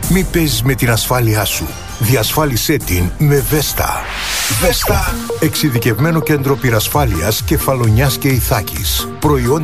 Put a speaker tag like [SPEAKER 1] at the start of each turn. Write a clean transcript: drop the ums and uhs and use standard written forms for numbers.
[SPEAKER 1] Μη παίζεις με την ασφάλειά σου. Διασφάλισέ την με Vesta. Vesta. Εξειδικευμένο κέντρο πυρασφάλειας Κεφαλονιάς και Ιθάκης. Προϊόν